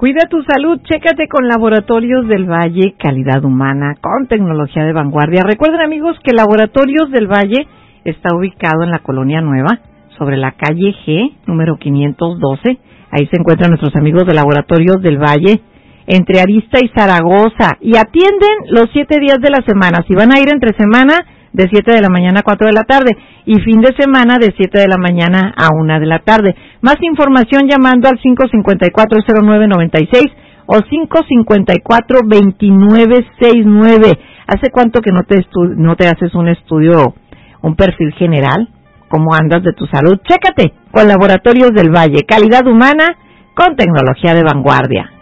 Cuida tu salud, chécate con Laboratorios del Valle, calidad humana, con tecnología de vanguardia. Recuerden, amigos, que Laboratorios del Valle está ubicado en la Colonia Nueva, sobre la calle G, número 512. Ahí se encuentran nuestros amigos de Laboratorios del Valle, entre Arista y Zaragoza. Y atienden los 7 días de la semana. Si van a ir entre semana, de 7 de la mañana a 4 de la tarde. Y fin de semana, de 7 de la mañana a 1 de la tarde. Más información llamando al 554-0996 o 554-2969. ¿Hace cuánto que no te haces un estudio, un perfil general? ¿Cómo andas de tu salud? Chécate con Laboratorios del Valle, calidad humana con tecnología de vanguardia.